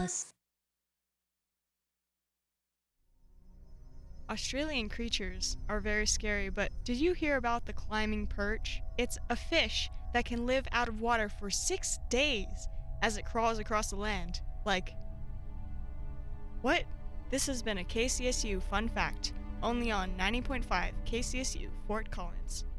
ます。 Australian creatures are very scary, but did you hear about the climbing perch? It's a fish that can live out of water for 6 days as it crawls across the land. Like, what? This has been a KCSU Fun Fact, only on 90.5 KCSU Fort Collins.